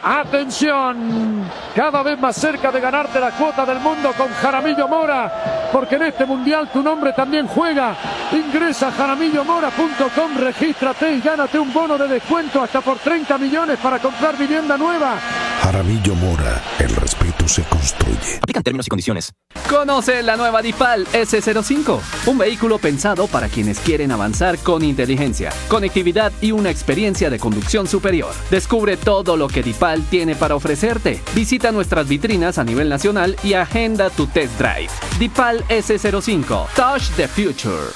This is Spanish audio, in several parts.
Atención, cada vez más cerca de ganarte la cuota del mundo con Jaramillo Mora, porque en este mundial tu nombre también juega. Ingresa a jaramillomora.com, regístrate y gánate un bono de descuento hasta por 30 millones para comprar vivienda nueva. Jaramillo Mora, el respeto se construye. Aplican términos y condiciones. Conoce la nueva DIPAL S05, un vehículo pensado para quienes quieren avanzar con inteligencia, conectividad y una experiencia de conducción superior. Descubre todo lo que DIPAL tiene para ofrecerte. Visita nuestras vitrinas a nivel nacional y agenda tu test drive. DIPAL S05, Touch the Future.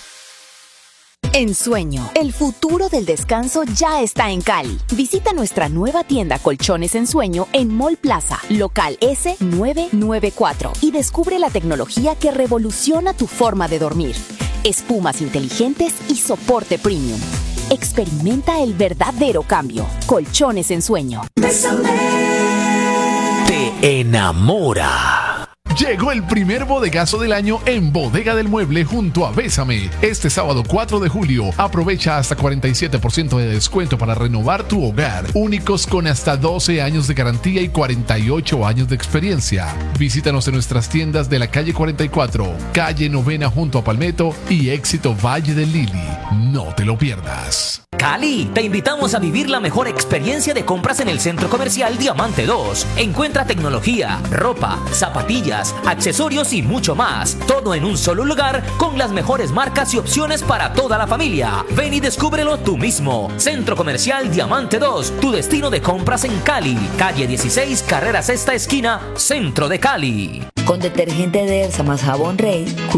Ensueño, el futuro del descanso ya está en Cali. Visita nuestra nueva tienda Colchones Ensueño en Mall Plaza, local S994 y descubre la tecnología que revoluciona tu forma de dormir. Espumas inteligentes y soporte premium. Experimenta el verdadero cambio. Colchones Ensueño. Te enamora. Llegó el primer bodegazo del año en Bodega del Mueble junto a Bésame. Este sábado 4 de julio, aprovecha hasta 47% de descuento para renovar tu hogar. Únicos con hasta 12 años de garantía y 48 años de experiencia. Visítanos en nuestras tiendas de la calle 44, calle Novena junto a Palmetto y Éxito Valle del Lili. No te lo pierdas. Cali, te invitamos a vivir la mejor experiencia de compras en el Centro Comercial Diamante 2. Encuentra tecnología, ropa, zapatillas, accesorios y mucho más. Todo en un solo lugar con las mejores marcas y opciones para toda la familia. Ven y descúbrelo tú mismo. Centro Comercial Diamante 2, tu destino de compras en Cali. Calle 16, carrera sexta esquina, centro de Cali. Con detergente Delsa más jabón Rey,